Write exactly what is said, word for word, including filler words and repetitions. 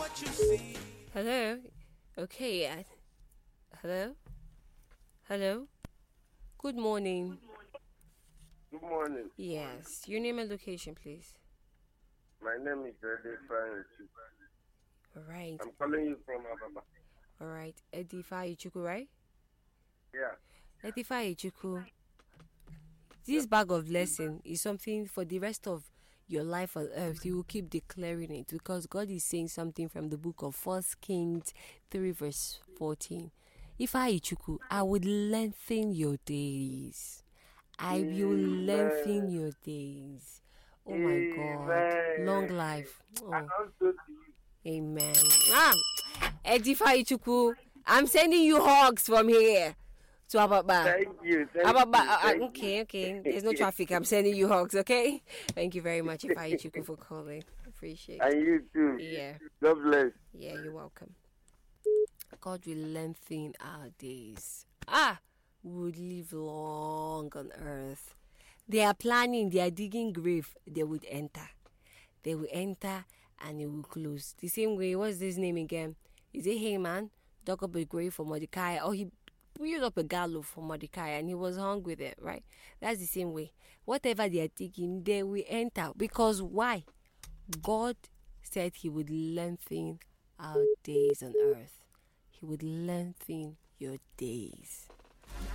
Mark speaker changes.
Speaker 1: Hello? Okay. I, hello? Hello? Good morning.
Speaker 2: Good morning.
Speaker 1: Yes. Your name and location, please.
Speaker 2: My name is Edify.
Speaker 1: All right.
Speaker 2: I'm calling you from Ababa.
Speaker 1: All right. Edify Ichuku, right?
Speaker 2: Yeah.
Speaker 1: Edify Ichuku. This bag of blessing is something for the rest of your life on earth. You will keep declaring it because God is saying something from the book of First Kings three verse fourteen. If I Ichuku, I would lengthen your days. I will lengthen
Speaker 2: Amen.
Speaker 1: your days. Oh my God. Long
Speaker 2: Amen.
Speaker 1: life.
Speaker 2: I
Speaker 1: Oh,
Speaker 2: also to you.
Speaker 1: amen. Ah, Edify Ichuku, I'm sending you hugs from here to Ababa.
Speaker 2: Thank you. Thank
Speaker 1: Ababa,
Speaker 2: you.
Speaker 1: uh, uh,
Speaker 2: Thank
Speaker 1: okay, okay.
Speaker 2: you.
Speaker 1: There's no traffic. I'm sending you hugs, okay? Thank you very much, Ify Ichuku, for calling. Appreciate it.
Speaker 2: And you too.
Speaker 1: Yeah,
Speaker 2: God bless.
Speaker 1: yeah, you're welcome. God will lengthen our days. Ah, we would live long on earth. They are planning, they are digging grave, they would enter. They will enter and it will close. The same way, what's this name again? Is it Haman? Dug up a grave for Mordecai, or he built up a gallows for Mordecai and he was hung with it, right? That's the same way. Whatever they are digging, they will enter. Because why? God said he would lengthen our days on earth. He would lengthen your days.